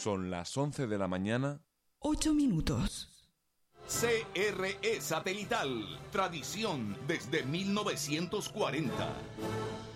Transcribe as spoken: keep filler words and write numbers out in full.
Son las once de la mañana. Ocho minutos. C R E Satelital, tradición desde mil novecientos cuarenta.